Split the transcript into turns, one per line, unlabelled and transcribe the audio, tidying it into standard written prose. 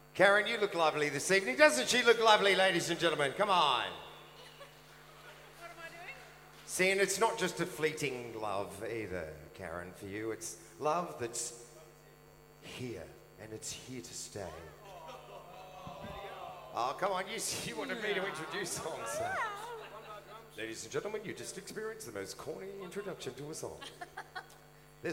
Karen, you look lovely this evening. Doesn't she look lovely, ladies and gentlemen? Come on.
What am I doing?
See, and it's not just a fleeting love either, Karen, for you. It's love that's here, and it's here to stay. Oh, come on, you wanted me to introduce songs. Ladies and gentlemen, you just experienced the most corny introduction to a song.